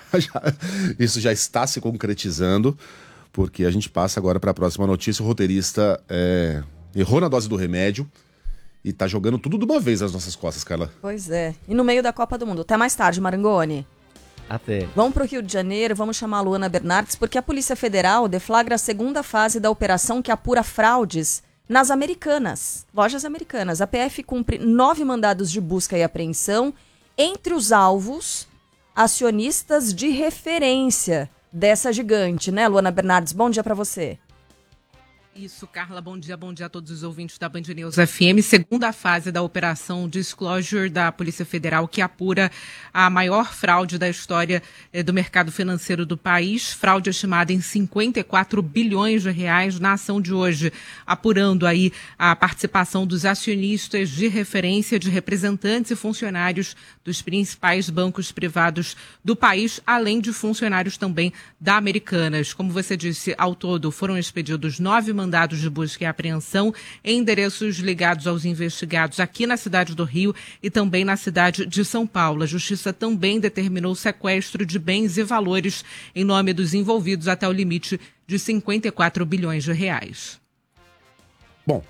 Isso já está se concretizando, porque a gente passa agora para a próxima notícia. O roteirista errou na dose do remédio e tá jogando tudo de uma vez nas nossas costas, Carla. Pois é. E no meio da Copa do Mundo. Até mais tarde, Marangoni. Até. Vamos para o Rio de Janeiro, vamos chamar a Luana Bernardes, porque a Polícia Federal deflagra a segunda fase da operação que apura fraudes nas Americanas, lojas Americanas. A PF cumpre 9 mandados de busca e apreensão. Entre os alvos, acionistas de referência dessa gigante, né, Luana Bernardes? Bom dia para você. Isso, Carla, bom dia a todos os ouvintes da Band News FM. Segunda fase da operação Disclosure da Polícia Federal, que apura a maior fraude da história do mercado financeiro do país, fraude estimada em 54 bilhões de reais. Na ação de hoje, apurando aí a participação dos acionistas de referência, de representantes e funcionários dos principais bancos privados do país, além de funcionários também da Americanas. Como você disse, ao todo foram expedidos 9 mandados de busca e apreensão em endereços ligados aos investigados aqui na cidade do Rio e também na cidade de São Paulo. A Justiça também determinou o sequestro de bens e valores em nome dos envolvidos até o limite de 54 bilhões de reais. Bom,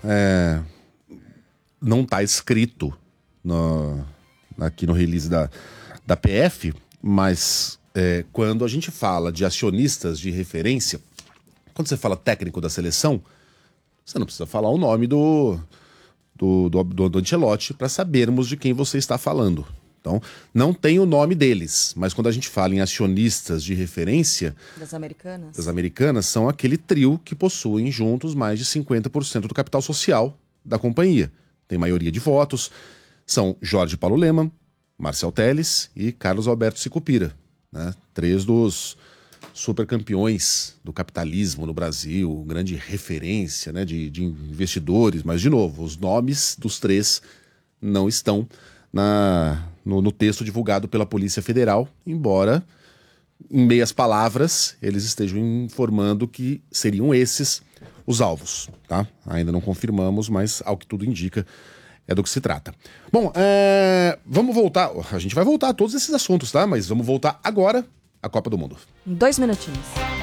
não está escrito aqui no release da PF, mas quando a gente fala de acionistas de referência, quando você fala técnico da seleção, você não precisa falar o nome do Ancelotti para sabermos de quem você está falando. Então, não tem o nome deles, mas quando a gente fala em acionistas de referência... Das Americanas são aquele trio que possuem juntos mais de 50% do capital social da companhia. Tem maioria de votos, são Jorge Paulo Lemann, Marcel Telles e Carlos Alberto Sicupira, né? 3 dos supercampeões do capitalismo no Brasil, grande referência, né, de investidores, mas, de novo, os nomes dos 3 não estão no texto divulgado pela Polícia Federal, embora, em meias palavras, eles estejam informando que seriam esses os alvos, tá? Ainda não confirmamos, mas, ao que tudo indica, é do que se trata. Bom, vamos voltar, a gente vai voltar a todos esses assuntos, tá? Mas vamos voltar agora à Copa do Mundo. Em 2 minutinhos.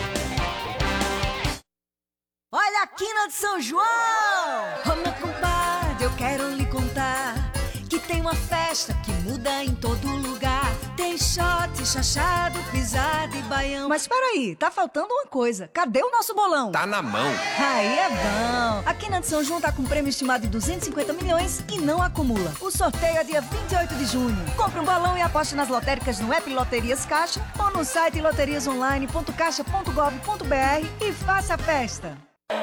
Olha a quina de São João! Ô meu compadre, eu quero lhe contar que tem uma festa que muda em todo lugar. Tem shot, chachado, pisada e baião. Mas peraí, tá faltando uma coisa. Cadê o nosso bolão? Tá na mão. Aí é bom. A Quina de São João tá com um prêmio estimado de 250 milhões e não acumula. O sorteio é dia 28 de junho. Compre um balão e aposte nas lotéricas no app Loterias Caixa ou no site loteriasonline.caixa.gov.br e faça a festa.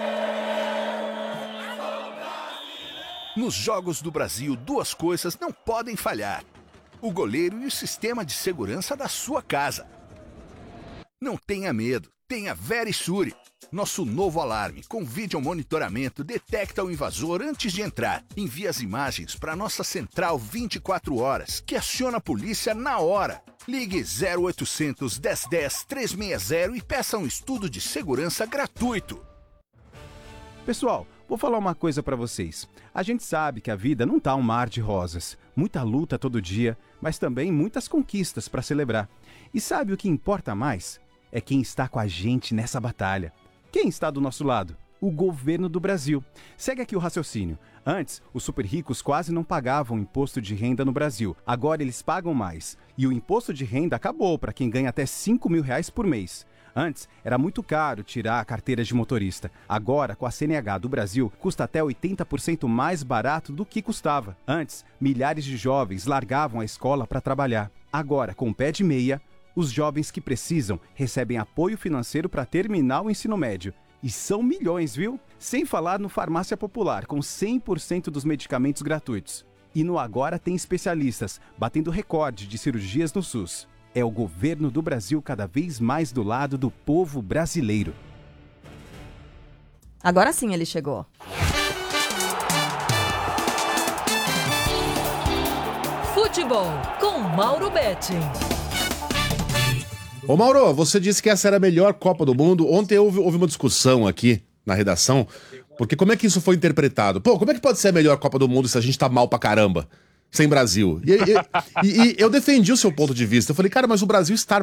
Nos Jogos do Brasil, 2 coisas não podem falhar: o goleiro e o sistema de segurança da sua casa. Não tenha medo, tenha Verisure. Nosso novo alarme com vídeo monitoramento detecta o invasor antes de entrar. Envia as imagens para nossa central 24 horas, que aciona a polícia na hora. Ligue 0800 1010 360 e peça um estudo de segurança gratuito. Pessoal, vou falar uma coisa pra vocês. A gente sabe que a vida não tá um mar de rosas. Muita luta todo dia, mas também muitas conquistas pra celebrar. E sabe o que importa mais? É quem está com a gente nessa batalha. Quem está do nosso lado? O governo do Brasil. Segue aqui o raciocínio. Antes, os super ricos quase não pagavam imposto de renda no Brasil. Agora eles pagam mais. E o imposto de renda acabou para quem ganha até R$5.000 por mês. Antes, era muito caro tirar a carteira de motorista. Agora, com a CNH do Brasil, custa até 80% mais barato do que custava. Antes, milhares de jovens largavam a escola para trabalhar. Agora, com o pé de meia, os jovens que precisam recebem apoio financeiro para terminar o ensino médio. E são milhões, viu? Sem falar no Farmácia Popular, com 100% dos medicamentos gratuitos. E no Agora tem especialistas, batendo recorde de cirurgias no SUS. É o governo do Brasil cada vez mais do lado do povo brasileiro. Agora sim ele chegou. Futebol com Mauro Betting. Ô Mauro, você disse que essa era a melhor Copa do Mundo. Ontem houve uma discussão aqui na redação, porque como é que isso foi interpretado? Pô, como é que pode ser a melhor Copa do Mundo se a gente tá mal pra caramba? Sem Brasil. E eu defendi o seu ponto de vista. Eu falei, cara, mas o Brasil está